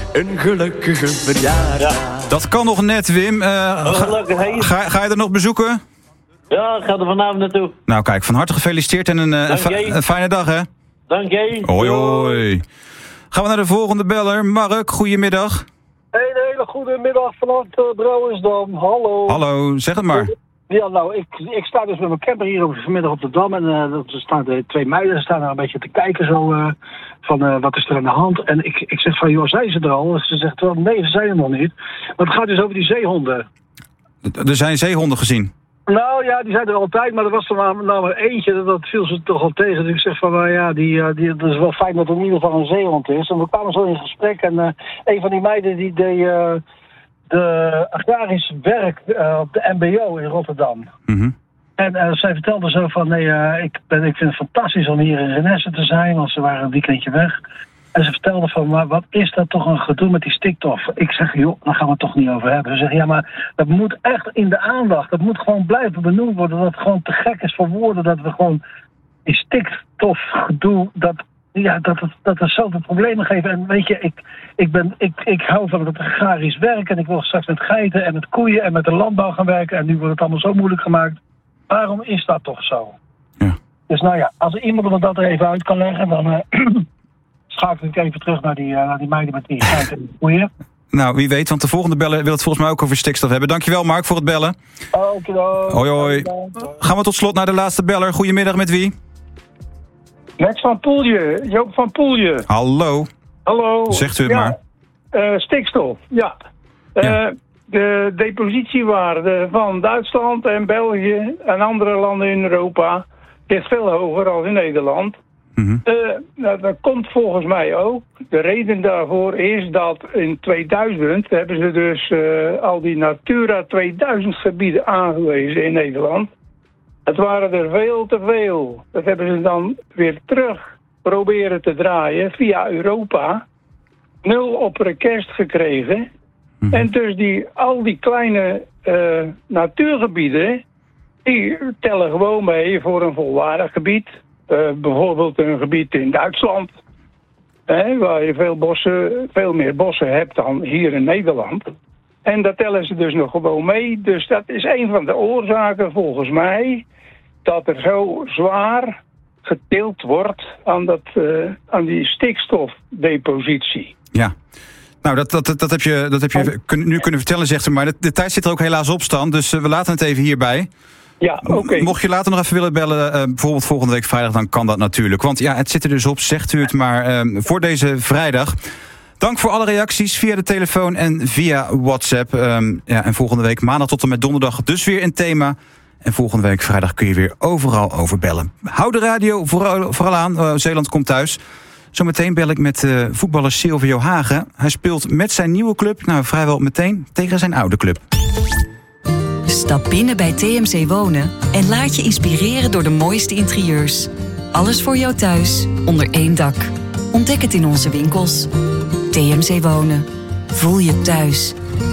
een gelukkige verjaardag. Ja. Dat kan nog net, Wim. Ga je er nog bezoeken? Ja, ik ga er vanavond naartoe. Nou kijk, van harte gefeliciteerd en een fijne dag, hè? Dank je. Hoi, hoi. Gaan we naar de volgende beller. Mark, goedemiddag. Een hele goede middag vanaf Brouwersdam. Hallo. Hallo, zeg het maar. Ja, nou, ik sta dus met mijn camper hier vanmiddag op de Dam. En er staan 2 meiden, staan er een beetje te kijken zo van wat is er aan de hand. En ik zeg van, joh, zijn ze er al? Ze zegt wel, nee, ze zijn er nog niet. Maar het gaat dus over die zeehonden. Er zijn zeehonden gezien? Nou ja, die zijn er altijd, maar er was er nou maar eentje, dat viel ze toch al tegen. Dus ik zeg van, nou ja, dat is wel fijn dat er in ieder geval een zeehond is. En we kwamen zo in gesprek en een van die meiden die deed de agrarisch werk op de MBO in Rotterdam. Mm-hmm. En zij vertelde zo van, nee, ik vind het fantastisch om hier in Renesse te zijn, want ze waren een weekendje weg. En ze vertelde van, maar wat is dat toch een gedoe met die stikstof? Ik zeg, joh, daar gaan we het toch niet over hebben. Ze zeggen, ja, maar dat moet echt in de aandacht. Dat moet gewoon blijven benoemd worden. Dat het gewoon te gek is voor woorden. Dat we gewoon die stikstofgedoe, dat er zoveel problemen geven. En weet je, ik hou van het agrarisch werk. En ik wil straks met geiten en met koeien en met de landbouw gaan werken. En nu wordt het allemaal zo moeilijk gemaakt. Waarom is dat toch zo? Ja. Dus nou ja, als iemand me dat er even uit kan leggen, dan schakel ik even terug naar die meiden met die geiten en koeien. Nou, wie weet, want de volgende beller wil het volgens mij ook over stikstof hebben. Dankjewel, Mark, voor het bellen. Oké. Hoi, hoi. Gaan we tot slot naar de laatste beller. Goedemiddag, met wie? Met Van Poelje, Joop van Poelje. Hallo. Hallo. Zegt u het maar. Stikstof, ja. De depositiewaarde van Duitsland en België en andere landen in Europa ligt veel hoger dan in Nederland. Mm-hmm. Dat komt volgens mij ook. De reden daarvoor is dat in 2000 hebben ze dus al die Natura 2000 gebieden aangewezen in Nederland. Het waren er veel te veel. Dat hebben ze dan weer terug proberen te draaien via Europa. 0 op request gekregen. Mm-hmm. En dus al die kleine natuurgebieden, die tellen gewoon mee voor een volwaardig gebied. Bijvoorbeeld een gebied in Duitsland, waar je veel meer bossen hebt dan hier in Nederland. En dat tellen ze dus nog gewoon mee. Dus dat is een van de oorzaken volgens mij dat er zo zwaar geteeld wordt aan die stikstofdepositie. Ja. Nou, dat heb je nu kunnen vertellen, zegt ze, maar de tijd zit er ook helaas op stand, dus we laten het even hierbij. Ja, oké. Mocht je later nog even willen bellen, bijvoorbeeld volgende week vrijdag, dan kan dat natuurlijk. Want ja, het zit er dus op, zegt u het maar, voor deze vrijdag. Dank voor alle reacties via de telefoon en via WhatsApp. En volgende week maandag tot en met donderdag dus weer een thema. En volgende week vrijdag kun je weer overal over bellen. Hou de radio vooral aan, Zeeland komt thuis. Zometeen bel ik met voetballer Silvio Hagen. Hij speelt met zijn nieuwe club, vrijwel meteen, tegen zijn oude club. Stap binnen bij TMC Wonen en laat je inspireren door de mooiste interieurs. Alles voor jou thuis, onder één dak. Ontdek het in onze winkels. TMC Wonen. Voel je thuis.